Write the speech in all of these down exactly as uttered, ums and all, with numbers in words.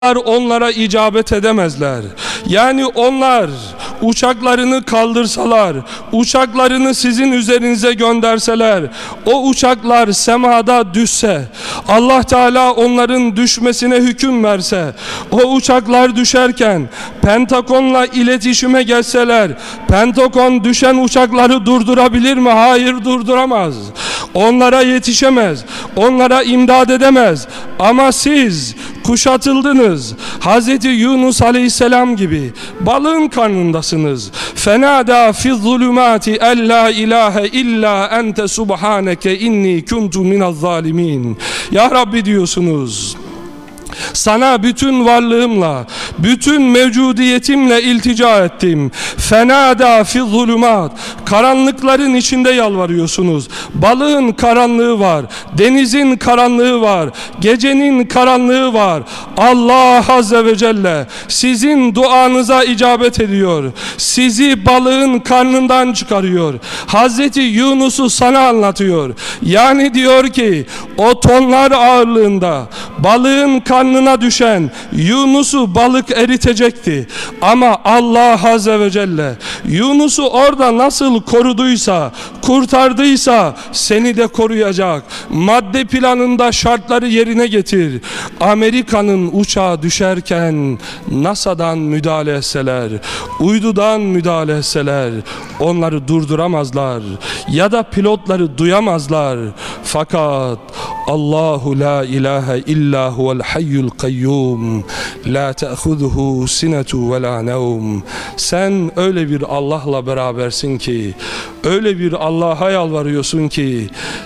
onlara icabet edemezler. Yani onlar uçaklarını kaldırsalar, uçaklarını sizin üzerinize gönderseler, o uçaklar semada düşse, Allah Teala onların düşmesine hüküm verse, o uçaklar düşerken Pentagon'la iletişime geçseler, Pentagon düşen uçakları durdurabilir mi? Hayır, durduramaz. Onlara yetişemez, onlara imdad edemez. Ama siz kuşatıldınız. Hazreti Yunus Aleyhisselam gibi balığın karnındasınız. Fenada fi zulümati en la ilahe illa ente subhaneke inni kuntu minez zalimin. Ya Rabbi diyorsunuz. Sana bütün varlığımla, bütün mevcudiyetimle iltica ettim. Fenada fi zulümat. Karanlıkların içinde yalvarıyorsunuz. Balığın karanlığı var, denizin karanlığı var, gecenin karanlığı var. Allah Azze ve Celle sizin duanıza icabet ediyor. Sizi balığın karnından çıkarıyor. Hazreti Yunus'u sana anlatıyor. Yani diyor ki o tonlar ağırlığında balığın karnına düşen Yunus'u balık eritecekti. Ama Allah Azze ve Celle Yunus'u orada nasıl koruduysa, kurtardıysa seni de koruyacak. Madde planında şartları yerine getir. Amerika'nın uçağı düşerken NASA'dan müdahale etseler, uydudan müdahale etseler onları durduramazlar ya da pilotları duyamazlar. Fakat Allahu la ilahe illa huvel hayyul kayyum la te'huzuhu sinetu ve la nevm. Sen öyle bir Allah'la berabersin ki, öyle bir Allah'a yalvarıyorsun ki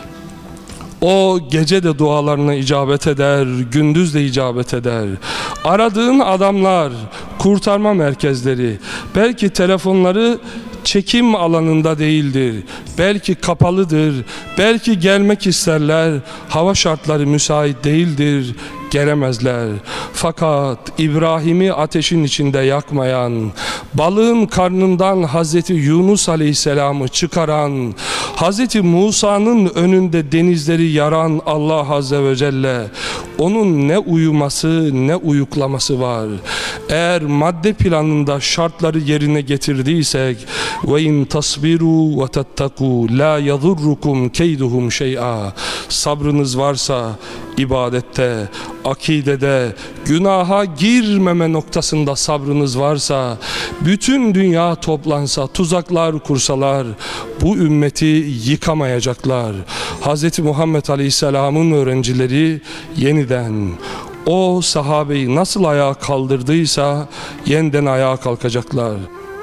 o gece de dualarına icabet eder, gündüz de icabet eder. Aradığın adamlar, kurtarma merkezleri, belki telefonları çekim alanında değildir, belki kapalıdır, belki gelmek isterler, hava şartları müsait değildir, gelemezler. Fakat İbrahim'i ateşin içinde yakmayan, balığın karnından Hazreti Yunus Aleyhisselam'ı çıkaran, Hazreti Musa'nın önünde denizleri yaran Allah Azze ve Celle, onun ne uyuması ne uyuklaması var. Eğer madde planında şartları yerine getirdiysek ve in tasbiru ve tettaku la yadurrukum keyduhum şey'a, sabrınız varsa ibadette, akidede, günaha girmeme noktasında sabrınız varsa, bütün dünya toplansa, tuzaklar kursalar, bu ümmeti yıkamayacaklar. Hz. Muhammed Aleyhisselam'ın öğrencileri yeniden o sahabeyi nasıl ayağa kaldırdıysa yeniden ayağa kalkacaklar.